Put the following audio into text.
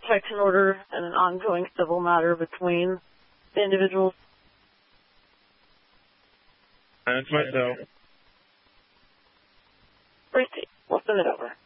protection order and an ongoing civil matter between the individuals? That's myself. Receipt. We'll send it over.